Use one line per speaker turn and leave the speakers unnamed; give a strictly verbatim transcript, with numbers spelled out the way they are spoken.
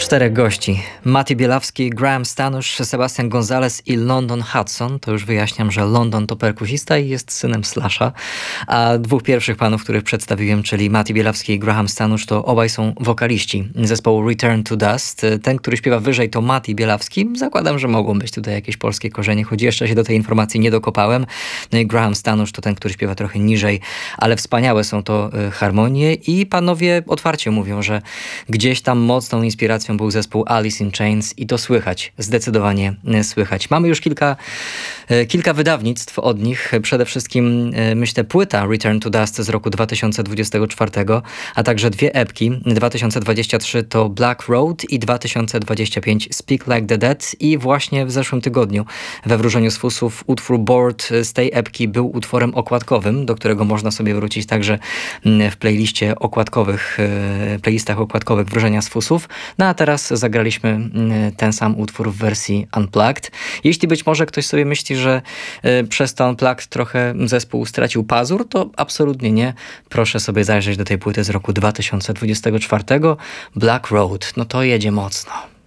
Czterech gości. Mati Bielawski, Graham Stanusz, Sebastian Gonzalez i London Hudson. To już wyjaśniam, że London to perkusista i jest synem Slasha. A dwóch pierwszych panów, których przedstawiłem, czyli Mati Bielawski i Graham Stanusz, to obaj są wokaliści zespołu Return to Dust. Ten, który śpiewa wyżej, to Mati Bielawski. Zakładam, że mogą być tutaj jakieś polskie korzenie, choć jeszcze się do tej informacji nie dokopałem. No i Graham Stanusz to ten, który śpiewa trochę niżej, ale wspaniałe są to harmonie i panowie otwarcie mówią, że gdzieś tam mocną inspiracją był zespół Alice in Chains i to słychać, zdecydowanie słychać. Mamy już kilka, kilka wydawnictw od nich. Przede wszystkim myślę płyta Return to Dust z roku dwa tysiące dwudziestego czwartego, a także dwie epki. dwa tysiące dwudziesty trzeci to Black Road i dwa tysiące dwudziesty piąty Speak Like the Dead i właśnie w zeszłym tygodniu we Wróżeniu z Fusów utwór Bored z tej epki był utworem okładkowym, do którego można sobie wrócić także w playliście okładkowych, playlistach okładkowych Wróżenia z Fusów. No a teraz zagraliśmy ten sam utwór w wersji Unplugged. Jeśli być może ktoś sobie myśli, że przez to Unplugged trochę zespół stracił pazur, to absolutnie nie. Proszę sobie zajrzeć do tej płyty z roku dwa tysiące dwudziestego czwartego. Black Road, no to jedzie mocno.